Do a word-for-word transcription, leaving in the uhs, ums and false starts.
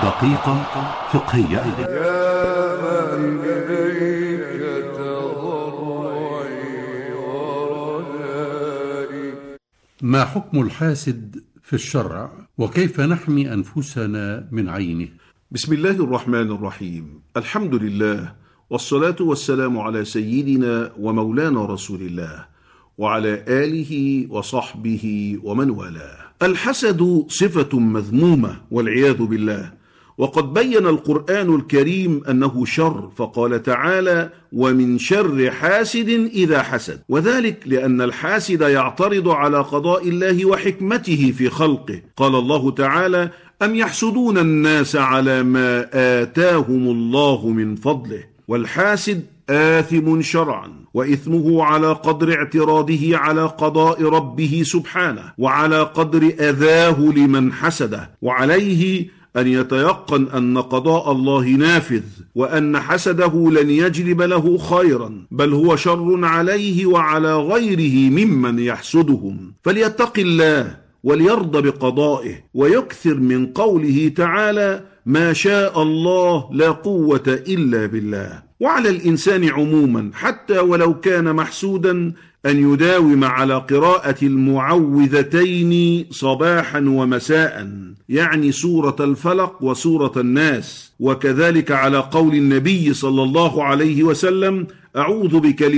دقيقة فقهية. يا من إليك تضرعي ورجائي. ما حكم الحاسد في الشرع، وكيف نحمي أنفسنا من عينه؟ بسم الله الرحمن الرحيم. الحمد لله، والصلاة والسلام على سيدنا ومولانا رسول الله وعلى آله وصحبه ومن والاه. الحسد صفة مذمومة والعياذ بالله، وقد بين القرآن الكريم أنه شر، فقال تعالى: ومن شر حاسد إذا حسد، وذلك لأن الحاسد يعترض على قضاء الله وحكمته في خلقه. قال الله تعالى: أم يحسدون الناس على ما آتاهم الله من فضله. والحاسد آثم شرعا، وإثمه على قدر اعتراضه على قضاء ربه سبحانه، وعلى قدر أذاه لمن حسده، وعليه أن يتيقن أن قضاء الله نافذ، وأن حسده لن يجلب له خيرا، بل هو شر عليه وعلى غيره ممن يحسدهم. فليتق الله وليرضى بقضائه، ويكثر من قوله تعالى: ما شاء الله لا قوة إلا بالله. وعلى الإنسان عموما حتى ولو كان محسودا أن يداوم على قراءة المعوذتين صباحا ومساء، يعني سورة الفلق وسورة الناس، وكذلك على قول النبي صلى الله عليه وسلم: أعوذ بكلمة